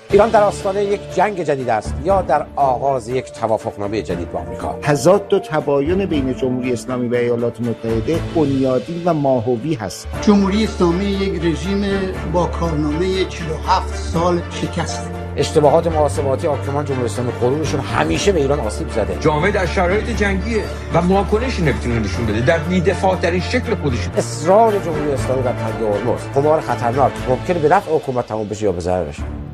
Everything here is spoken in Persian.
ایران در آستانه یک جنگ جدید است یا در آغاز یک توافقنامه جدید با آمریکا؟ تضاد و تباین بین جمهوری اسلامی و ایالات متحده بنیادی و ماهوی هست. جمهوری اسلامی یک رژیم با کارنامه 47 سال شکسته. اشتباهات محاسباتی حاکمان جمهوری اسلامی غرورشون همیشه به ایران آسیب زده. جامعه در شرایط جنگیه و واکنشی نمیتونه نشون بده در بی‌دفاع‌ترین شکل خودش. اصرار جمهوری اسلامی بر تنگ هرمز قمار خطرناک ممکنه به نفع حکومت تمام بشه یا به ضررش.